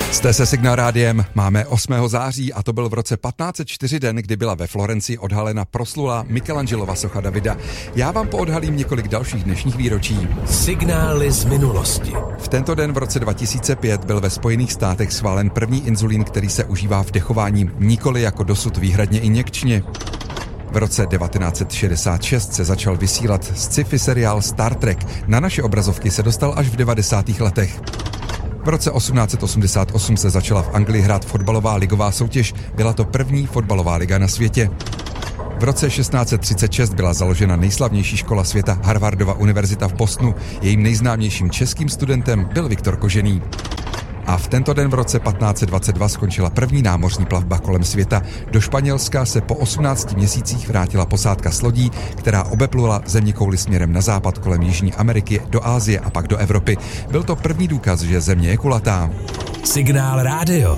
Jste se Signál rádiem, máme 8. září a to byl v roce 1504 den, kdy byla ve Florencii odhalena proslulá Michelangelova socha Davida. Já vám poodhalím několik dalších dnešních výročí. Signály z minulosti. V tento den v roce 2005 byl ve Spojených státech schválen první inzulín, který se užívá v dechování, nikoli jako dosud výhradně injekčně. V roce 1966 se začal vysílat sci-fi seriál Star Trek. Na naše obrazovky se dostal až v 90. letech. V roce 1888 se začala v Anglii hrát fotbalová ligová soutěž. Byla to první fotbalová liga na světě. V roce 1636 byla založena nejslavnější škola světa Harvardova univerzita v Bostonu. Jejím nejznámějším českým studentem byl Viktor Kožený. A v tento den v roce 1522 skončila první námořní plavba kolem světa. Do Španělska se po 18 měsících vrátila posádka s lodí, která obeplula zeměkouli směrem na západ kolem Jižní Ameriky, do Asie a pak do Evropy. Byl to první důkaz, že země je kulatá. Signál rádio.